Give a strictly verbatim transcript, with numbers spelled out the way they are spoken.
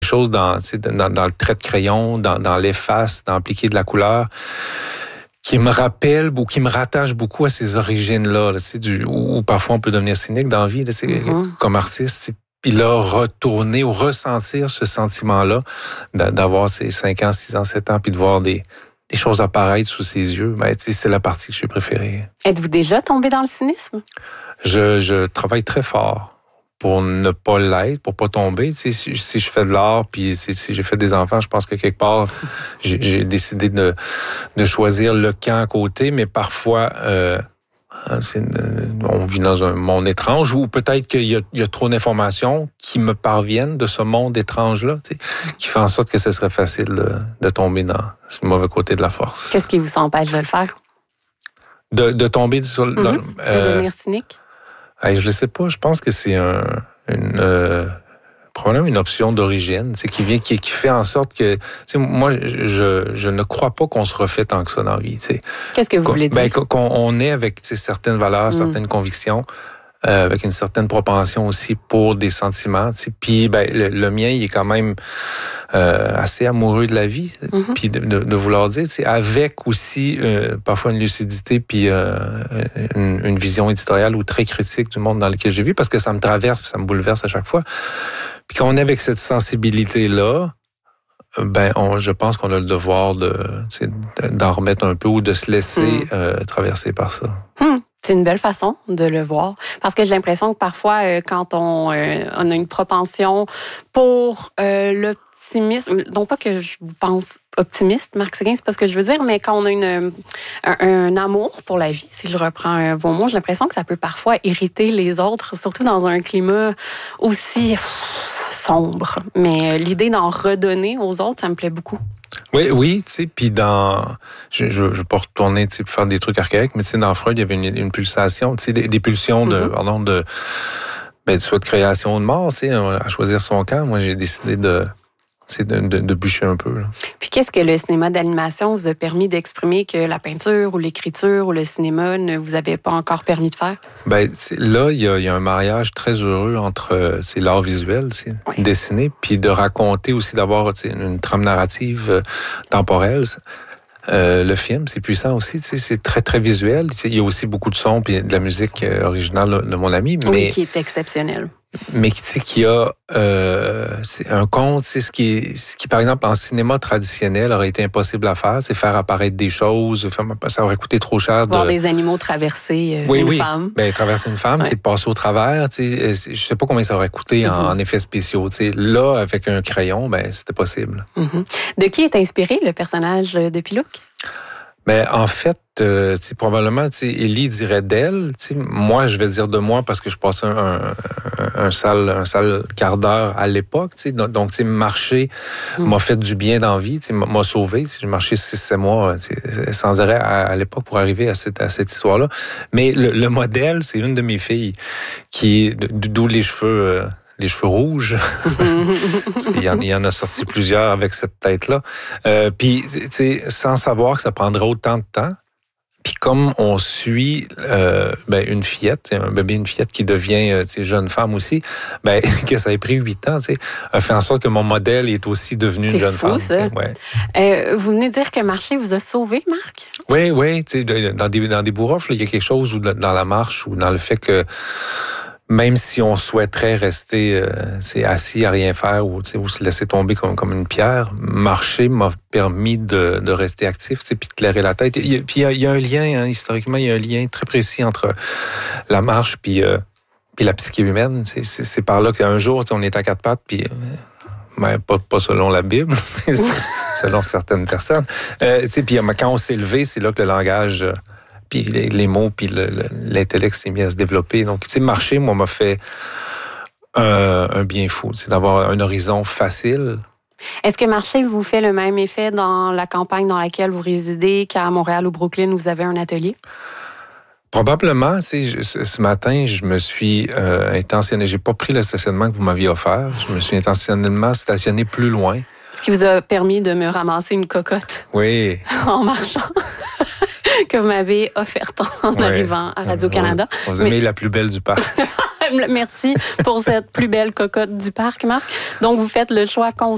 choses dans, dans, dans le trait de crayon, dans, dans l'efface, dans l'appliqué de la couleur, qui me rappelle ou qui me rattache beaucoup à ces origines-là, là, du, où, où parfois on peut devenir cynique dans la vie, là, mm-hmm. comme artiste. Puis là, retourner ou ressentir ce sentiment-là, d'avoir ces cinq ans, six ans, sept ans, puis de voir des, des choses apparaître sous ses yeux, ben, c'est la partie que j'ai préférée. Êtes-vous déjà tombé dans le cynisme? Je, je travaille très fort pour ne pas l'être, pour pas tomber. Si, si je fais de l'art, puis si, si j'ai fait des enfants, je pense que quelque part, j'ai décidé de, de choisir le camp à côté, mais parfois... Euh, Une, on vit dans un monde étrange ou peut-être qu'il y a, il y a trop d'informations qui me parviennent de ce monde étrange-là, tu sais, qui fait en sorte que ce serait facile de, de tomber dans le mauvais côté de la force. Qu'est-ce qui vous empêche de le faire? De, de tomber sur... Mm-hmm. Dans, euh, de devenir cynique? Euh, je ne sais pas. Je pense que c'est un, une... Euh, probablement une option d'origine, c'est qui vient, qui, qui fait en sorte que, tu sais, moi, je, je ne crois pas qu'on se refait tant que ça dans la vie, tu sais. Qu'est-ce que vous voulez dire? Ben, qu'on on est avec, tu sais, certaines valeurs, mm. certaines convictions, euh, avec une certaine propension aussi pour des sentiments, tu sais. Puis, ben, le, le mien, il est quand même euh, assez amoureux de la vie, mm-hmm. puis de, de, de vouloir dire, tu sais, avec aussi euh, parfois une lucidité, puis euh, une, une vision éditoriale ou très critique du monde dans lequel j'ai vu, parce que ça me traverse, puis ça me bouleverse à chaque fois. Puis quand on est avec cette sensibilité-là, ben, on, je pense qu'on a le devoir de, d'en remettre un peu ou de se laisser mmh. euh, traverser par ça. Mmh. C'est une belle façon de le voir. Parce que j'ai l'impression que parfois, euh, quand on, euh, on a une propension pour euh, l'optimisme, non pas que je vous pense optimiste, Marc Séguin, c'est pas ce que je veux dire, mais quand on a une, un, un amour pour la vie, si je reprends vos mots, j'ai l'impression que ça peut parfois irriter les autres, surtout dans un climat aussi pff, sombre. Mais l'idée d'en redonner aux autres, ça me plaît beaucoup. Oui, oui, tu sais, puis dans... Je je, je veux pas retourner, tu sais, pour faire des trucs archaïques, mais tu sais, dans Freud, il y avait une, une pulsation, tu sais, des, des pulsions de, mm-hmm. pardon, de... Ben, soit de création ou de mort, tu sais, à choisir son camp. Moi, j'ai décidé de... c'est de, de, de bûcher un peu. Là. Puis qu'est-ce que le cinéma d'animation vous a permis d'exprimer que la peinture ou l'écriture ou le cinéma ne vous avait pas encore permis de faire? Ben là, il y a, il y a un mariage très heureux entre c'est l'art visuel, c'est oui. dessiner, puis de raconter aussi, d'avoir une trame narrative euh, temporelle. Euh, le film, c'est puissant aussi, c'est très, très visuel. Il y a aussi beaucoup de sons puis de la musique originale de mon ami. Mais... Oui, qui est exceptionnelle. Mais tu sais qu'il y a euh, c'est un conte, c'est ce qui est, ce qui par exemple en cinéma traditionnel aurait été impossible à faire, c'est faire apparaître des choses, ça aurait coûté trop cher. Voir de... des animaux traverser euh, oui, une oui. femme. Ben traverser une femme, c'est ouais. passer au travers. Je sais pas combien ça aurait coûté mm-hmm. en, en effets spéciaux. T'sais. Là, avec un crayon, ben c'était possible. Mm-hmm. De qui est inspiré le personnage de Pilouc? Ben en fait, euh, probablement, Élie dirait d'elle. Moi, je vais dire de moi parce que je passais un, un, un sale, un sale quart d'heure à l'époque. Donc, marcher mm. m'a fait du bien dans la vie, m'a sauvé. J'ai marché six sept mois sans arrêt à, à l'époque pour arriver à cette, à cette histoire-là. Mais le, le modèle, c'est une de mes filles qui, d'où les cheveux... Euh, les cheveux rouges. il, y en, il y en a sorti plusieurs avec cette tête-là. Euh, puis, tu sais, sans savoir que ça prendrait autant de temps. Puis comme on suit euh, ben, une fillette, un bébé, une fillette qui devient euh, jeune femme aussi, ben que ça ait pris huit ans, tu sais, a fait en sorte que mon modèle est aussi devenu une jeune fou, femme. Ça. Ouais. Euh, vous venez de dire que marcher vous a sauvé, Marc? Oui, oui. Tu sais, dans des, dans des bourrafles, il y a quelque chose où dans la marche ou dans le fait que même si on souhaiterait rester euh, c'est assis à rien faire ou, ou se laisser tomber comme, comme une pierre, marcher m'a permis de, de rester actif puis de clairer la tête. Il y a, puis il y a, il y a un lien, hein, historiquement, il y a un lien très précis entre la marche puis, euh, puis la psyché humaine. C'est, c'est, c'est par là qu'un jour, on est à quatre pattes, puis... Ben, pas, pas selon la Bible, mais selon certaines personnes. Euh, puis quand on s'est levé, c'est là que le langage... puis les, les mots, puis le, le, l'intellect s'est mis à se développer. Donc, tu sais, marcher, moi, m'a fait un, un bien fou. C'est d'avoir un horizon facile. Est-ce que marcher vous fait le même effet dans la campagne dans laquelle vous résidez qu'à Montréal ou Brooklyn, où vous avez un atelier? Probablement. Tu sais, ce matin, je me suis euh, intentionné. J'ai pas pris le stationnement que vous m'aviez offert. Je me suis intentionnellement stationné plus loin. Ce qui vous a permis de me ramasser une cocotte. Oui. En marchant. Que vous m'avez offerte en oui. arrivant à Radio-Canada. Vous, vous aimez Mais... la plus belle du parc. Merci pour cette plus belle cocotte du parc, Marc. Donc, vous faites le choix conscient